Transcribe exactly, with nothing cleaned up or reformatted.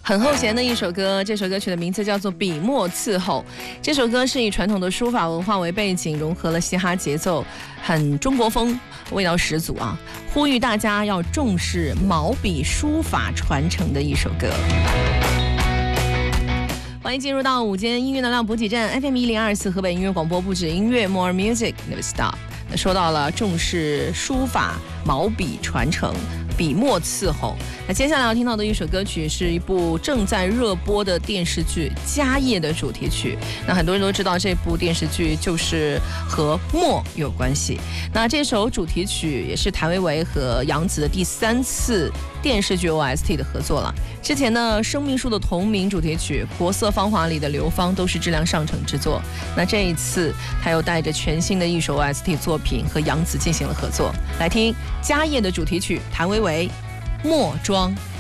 很后弦的一首歌，这首歌曲的名字叫做《笔墨伺候》。这首歌是以传统的书法文化为背景，融合了嘻哈节奏，很中国风，味道十足啊！呼吁大家要重视毛笔书法传承的一首歌。欢迎进入到午间音乐能量补给站 F M 一零二四河北音乐广播，不止音乐 More Music Never Stop。那说到了重视书法毛笔传承。笔墨伺候。那接下来要听到的一首歌曲是一部正在热播的电视剧《家业》的主题曲。那很多人都知道这部电视剧就是和墨有关系。那这首主题曲也是谭维维和杨紫的第三次电视剧 O S T 的合作了。之前呢，《生命树》的同名主题曲《国色芳华》里的刘芳都是质量上乘之作。那这一次他又带着全新的一首 O S T 作品和杨紫进行了合作。来听《家业》的主题曲，谭维维《墨庄》。